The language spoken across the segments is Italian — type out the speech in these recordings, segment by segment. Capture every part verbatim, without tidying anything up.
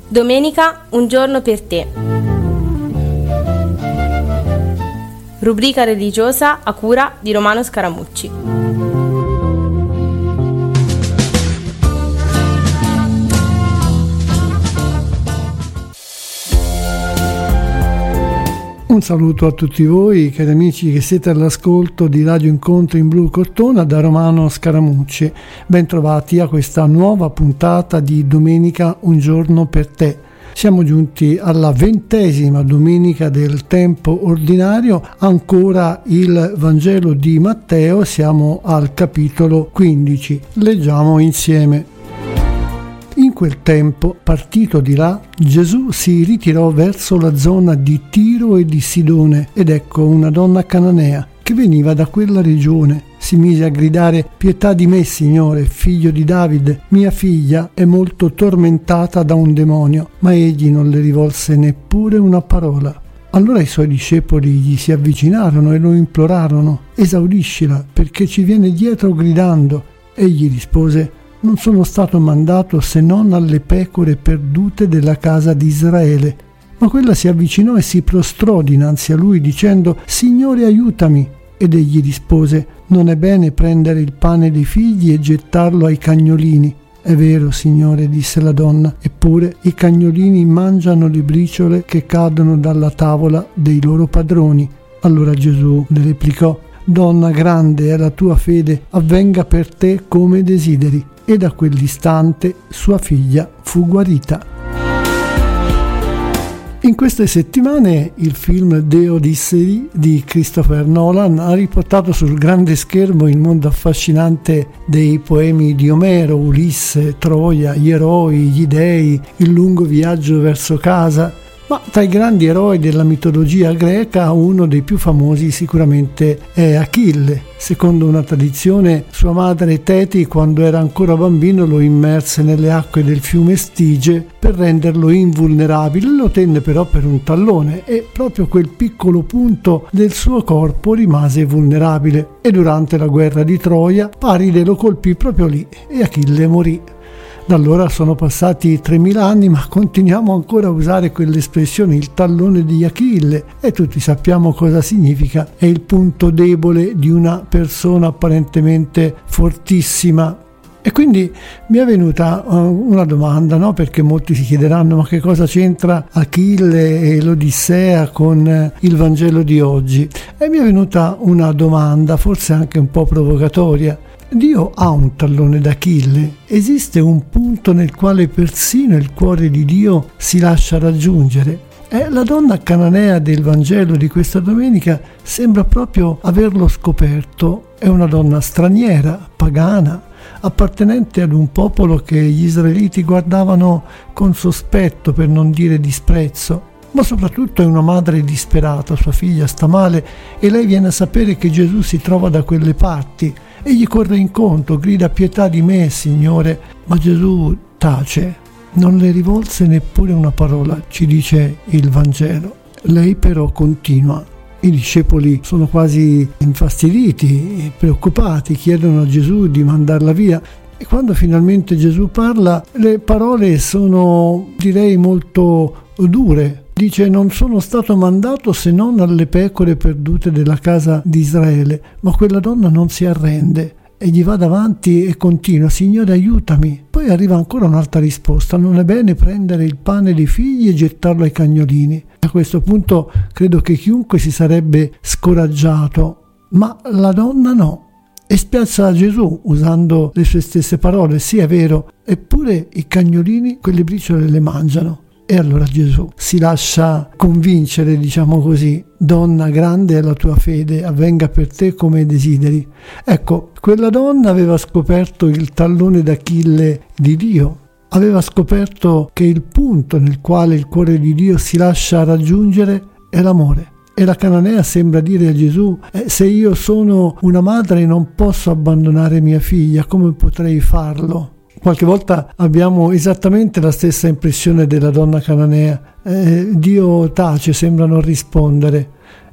Domenica, un giorno per te. Rubrica religiosa a cura di Romano Scaramucci. Un saluto a tutti voi, cari amici che siete all'ascolto di Radio Incontro in Blu Cortona da Romano Scaramucci. Bentrovati a questa nuova puntata di Domenica, un giorno per te. Siamo giunti alla ventesima domenica del tempo ordinario, ancora il Vangelo di Matteo, siamo al capitolo quindici. Leggiamo insieme. In quel tempo, partito di là, Gesù si ritirò verso la zona di Tiro e di Sidone, ed ecco una donna cananea che veniva da quella regione. Si mise a gridare: «Pietà di me, Signore, figlio di Davide, mia figlia è molto tormentata da un demonio». Ma egli non le rivolse neppure una parola. Allora i suoi discepoli gli si avvicinarono e lo implorarono: «Esauriscila, perché ci viene dietro gridando». Egli rispose: «Non sono stato mandato se non alle pecore perdute della casa di Israele». Ma quella si avvicinò e si prostrò dinanzi a lui dicendo: «Signore, aiutami». Ed egli rispose: «Non è bene prendere il pane dei figli e gettarlo ai cagnolini». «È vero, Signore», disse la donna, «eppure i cagnolini mangiano le briciole che cadono dalla tavola dei loro padroni». Allora Gesù le replicò: «Donna, grande è la tua fede, avvenga per te come desideri». E da quell'istante sua figlia fu guarita. In queste settimane il film The Odyssey di Christopher Nolan ha riportato sul grande schermo il mondo affascinante dei poemi di Omero, Ulisse, Troia, gli eroi, gli dei, il lungo viaggio verso casa. Ma tra i grandi eroi della mitologia greca uno dei più famosi sicuramente è Achille. Secondo una tradizione, sua madre Teti, quando era ancora bambino, lo immerse nelle acque del fiume Stige per renderlo invulnerabile. Lo tenne però per un tallone e proprio quel piccolo punto del suo corpo rimase vulnerabile. E durante la guerra di Troia, Paride lo colpì proprio lì e Achille morì. Da allora sono passati tremila anni, ma continuiamo ancora a usare quell'espressione, il tallone di Achille, e tutti sappiamo cosa significa. È il punto debole di una persona apparentemente fortissima. E quindi mi è venuta uh, una domanda, no? Perché molti si chiederanno: ma che cosa c'entra Achille e l'Odissea con uh, il Vangelo di oggi? E mi è venuta una domanda, forse anche un po' provocatoria. Dio ha un tallone d'Achille? Esiste un punto nel quale persino il cuore di Dio si lascia raggiungere? E la donna cananea del Vangelo di questa domenica sembra proprio averlo scoperto. È una donna straniera, pagana, appartenente ad un popolo che gli israeliti guardavano con sospetto, per non dire disprezzo. Ma soprattutto è una madre disperata, sua figlia sta male e lei viene a sapere che Gesù si trova da quelle parti. Egli corre incontro, grida: «Pietà di me, Signore». Ma Gesù tace, non le rivolse neppure una parola, ci dice il Vangelo. Lei però continua. I discepoli sono quasi infastiditi, preoccupati, chiedono a Gesù di mandarla via. E quando finalmente Gesù parla, le parole sono, direi, molto dure. Dice: «Non sono stato mandato se non alle pecore perdute della casa di Israele». Ma quella donna non si arrende e gli va davanti e continua: «Signore, aiutami». Poi arriva ancora un'altra risposta: «Non è bene prendere il pane dei figli e gettarlo ai cagnolini». A questo punto credo che chiunque si sarebbe scoraggiato, ma la donna no. E spiazza Gesù usando le sue stesse parole: «Sì, è vero, eppure i cagnolini quelle briciole le mangiano». E allora Gesù si lascia convincere, diciamo così: «Donna, grande è la tua fede, avvenga per te come desideri». Ecco, quella donna aveva scoperto il tallone d'Achille di Dio, aveva scoperto che il punto nel quale il cuore di Dio si lascia raggiungere è l'amore. E la cananea sembra dire a Gesù: eh, «Se io sono una madre e non posso abbandonare mia figlia, come potrei farlo?» Qualche volta abbiamo esattamente la stessa impressione della donna cananea. Eh, Dio tace, sembra non rispondere.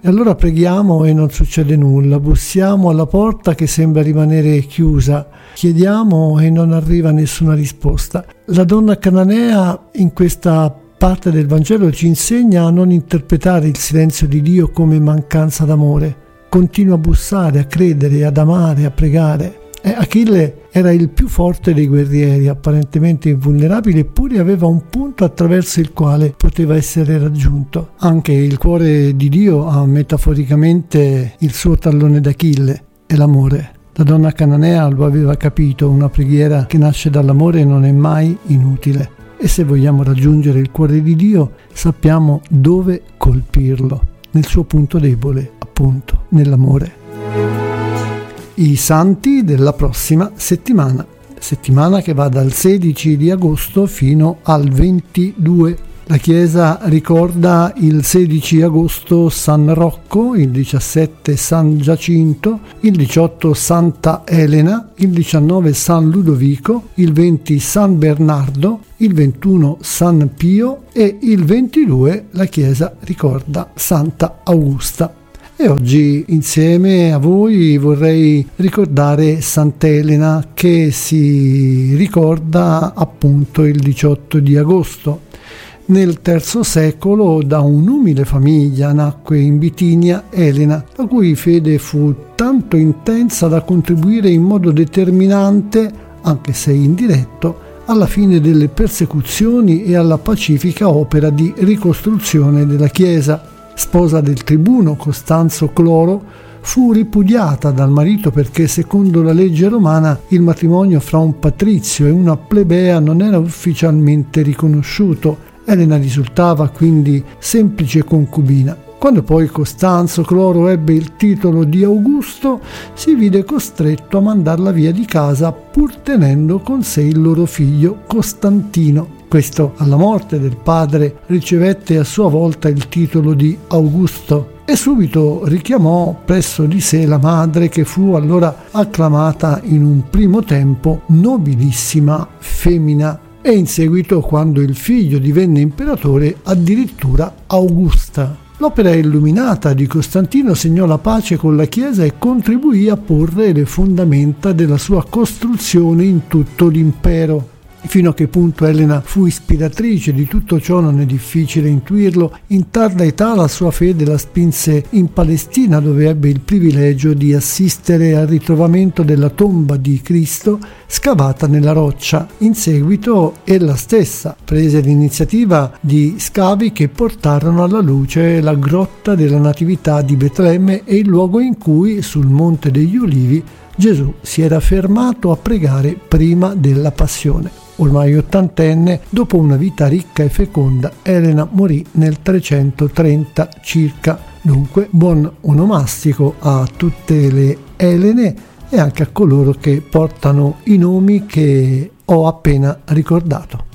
E allora preghiamo e non succede nulla, bussiamo alla porta che sembra rimanere chiusa, chiediamo e non arriva nessuna risposta. La donna cananea in questa parte del Vangelo ci insegna a non interpretare il silenzio di Dio come mancanza d'amore. Continua a bussare, a credere, ad amare, a pregare. E Achille era il più forte dei guerrieri, apparentemente invulnerabile, eppure aveva un punto attraverso il quale poteva essere raggiunto. Anche il cuore di Dio ha metaforicamente il suo tallone d'Achille, è l'amore. La donna cananea lo aveva capito, una preghiera che nasce dall'amore non è mai inutile. E se vogliamo raggiungere il cuore di Dio, sappiamo dove colpirlo, nel suo punto debole, appunto, nell'amore. I santi della prossima settimana, settimana che va dal sedici di agosto fino al ventidue. La Chiesa ricorda il sedici agosto San Rocco, il diciassette San Giacinto, il diciotto Santa Elena, il diciannove San Ludovico, il venti San Bernardo, il ventuno San Pio e il ventidue la Chiesa ricorda Santa Augusta. E oggi insieme a voi vorrei ricordare Sant'Elena, che si ricorda appunto il diciotto di agosto. Nel terzo secolo da un'umile famiglia nacque in Bitinia Elena, la cui fede fu tanto intensa da contribuire in modo determinante, anche se indiretto, alla fine delle persecuzioni e alla pacifica opera di ricostruzione della Chiesa. Sposa del tribuno Costanzo Cloro, fu ripudiata dal marito perché secondo la legge romana il matrimonio fra un patrizio e una plebea non era ufficialmente riconosciuto. Elena risultava quindi semplice concubina. Quando poi Costanzo Cloro ebbe il titolo di Augusto, si vide costretto a mandarla via di casa pur tenendo con sé il loro figlio Costantino. Questo, alla morte del padre, ricevette a sua volta il titolo di Augusto e subito richiamò presso di sé la madre, che fu allora acclamata in un primo tempo nobilissima femmina e in seguito, quando il figlio divenne imperatore, addirittura Augusta. L'opera illuminata di Costantino segnò la pace con la Chiesa e contribuì a porre le fondamenta della sua costruzione in tutto l'impero. Fino a che punto Elena fu ispiratrice di tutto ciò non è difficile intuirlo. In tarda età la sua fede la spinse in Palestina, dove ebbe il privilegio di assistere al ritrovamento della tomba di Cristo scavata nella roccia. In seguito ella stessa prese l'iniziativa di scavi che portarono alla luce la grotta della Natività di Betlemme e il luogo in cui, sul Monte degli Ulivi, Gesù si era fermato a pregare prima della passione. Ormai ottantenne, dopo una vita ricca e feconda, Elena morì nel trecentotrenta circa. Dunque, buon onomastico a tutte le Elene e anche a coloro che portano i nomi che ho appena ricordato.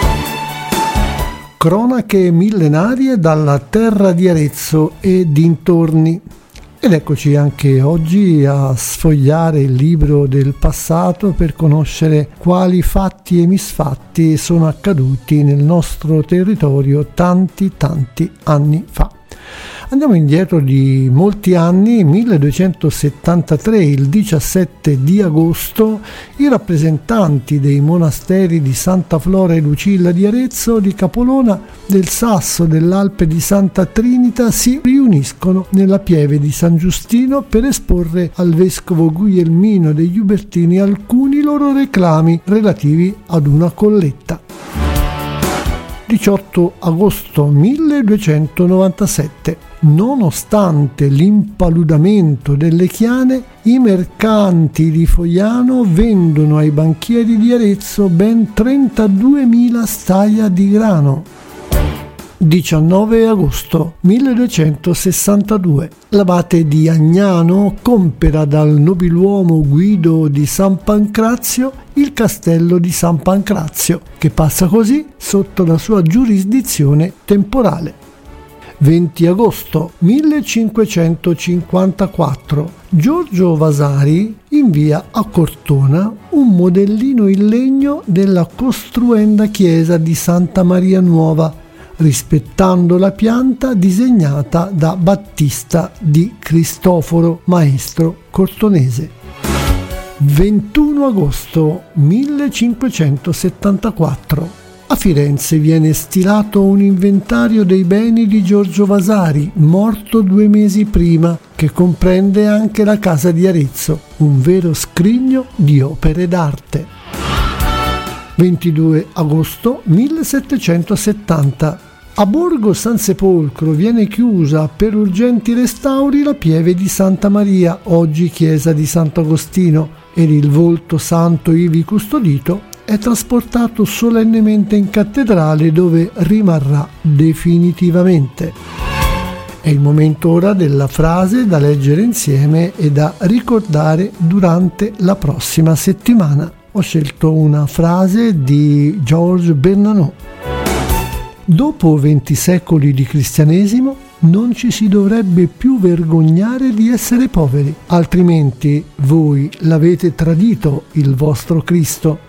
Cronache millenarie dalla terra di Arezzo e dintorni. Ed eccoci anche oggi a sfogliare il libro del passato per conoscere quali fatti e misfatti sono accaduti nel nostro territorio tanti tanti anni fa. Andiamo indietro di molti anni, milleduecentosettantatré, il diciassette di agosto, i rappresentanti dei monasteri di Santa Flora e Lucilla di Arezzo, di Capolona, del Sasso, dell'Alpe di Santa Trinita si riuniscono nella pieve di San Giustino per esporre al vescovo Guglielmino degli Ubertini alcuni loro reclami relativi ad una colletta. diciotto agosto milleduecentonovantasette. Nonostante l'impaludamento delle chiane, i mercanti di Fogliano vendono ai banchieri di Arezzo ben trentaduemila staia di grano. diciannove agosto milleduecentosessantadue. L'abate di Agnano compera dal nobiluomo Guido di San Pancrazio il castello di San Pancrazio, che passa così sotto la sua giurisdizione temporale. venti agosto millecinquecentocinquantaquattro. Giorgio Vasari invia a Cortona un modellino in legno della costruenda chiesa di Santa Maria Nuova, rispettando la pianta disegnata da Battista di Cristoforo, maestro cortonese. ventuno agosto millecinquecentosettantaquattro. A Firenze viene stilato un inventario dei beni di Giorgio Vasari, morto due mesi prima, che comprende anche la casa di Arezzo, un vero scrigno di opere d'arte. ventidue agosto millesettecentosettanta. A Borgo San Sepolcro viene chiusa per urgenti restauri la pieve di Santa Maria, oggi chiesa di Sant'Agostino, ed il volto santo ivi custodito è trasportato solennemente in cattedrale, dove rimarrà definitivamente. È il momento ora della frase da leggere insieme e da ricordare durante la prossima settimana. Ho scelto una frase di Georges Bernanos. Dopo venti secoli di cristianesimo non ci si dovrebbe più vergognare di essere poveri, altrimenti voi l'avete tradito il vostro Cristo.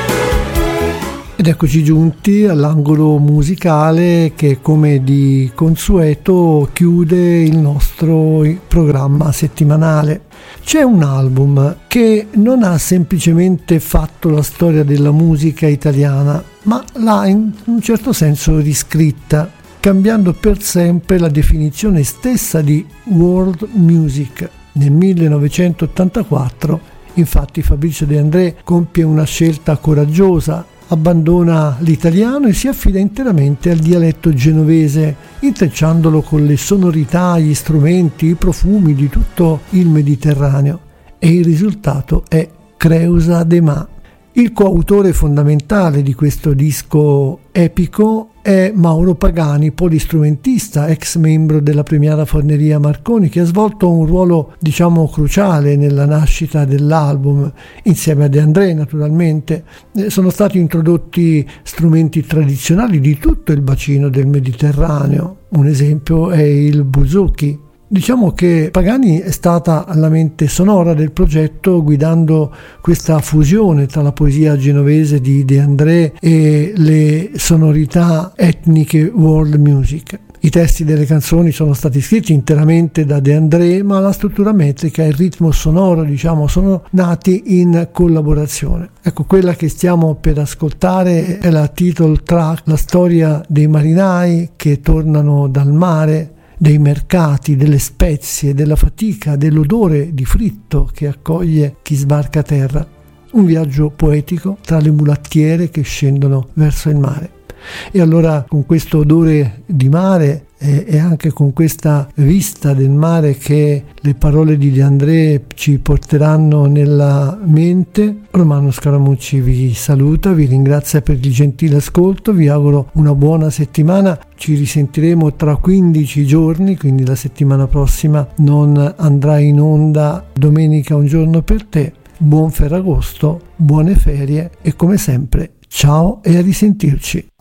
Ed eccoci giunti all'angolo musicale che, come di consueto, chiude il nostro programma settimanale. C'è un album che non ha semplicemente fatto la storia della musica italiana, ma l'ha in un certo senso riscritta, cambiando per sempre la definizione stessa di world music. Nel millenovecentottantaquattro, infatti, Fabrizio De André compie una scelta coraggiosa, abbandona l'italiano e si affida interamente al dialetto genovese, intrecciandolo con le sonorità, gli strumenti, i profumi di tutto il Mediterraneo, e il risultato è Creusa de Ma. Il coautore fondamentale di questo disco epico è Mauro Pagani, polistrumentista, ex membro della premiata Forneria Marconi, che ha svolto un ruolo, diciamo, cruciale nella nascita dell'album, insieme a De André naturalmente. Sono stati introdotti strumenti tradizionali di tutto il bacino del Mediterraneo. Un esempio è il bouzouki. Diciamo che Pagani è stata la mente sonora del progetto, guidando questa fusione tra la poesia genovese di De André e le sonorità etniche world music. I testi delle canzoni sono stati scritti interamente da De André, ma la struttura metrica e il ritmo sonoro, diciamo, sono nati in collaborazione. Ecco, quella che stiamo per ascoltare è la title track, la storia dei marinai che tornano dal mare, dei mercati, delle spezie, della fatica, dell'odore di fritto che accoglie chi sbarca a terra. Un viaggio poetico tra le mulattiere che scendono verso il mare. E allora, con questo odore di mare e, e anche con questa vista del mare che le parole di De André ci porteranno nella mente, Romano Scaramucci vi saluta, vi ringrazia per il gentile ascolto, vi auguro una buona settimana. Ci risentiremo tra quindici giorni, quindi la settimana prossima non andrà in onda Domenica un giorno per te. Buon Ferragosto, buone ferie e come sempre ciao e a risentirci.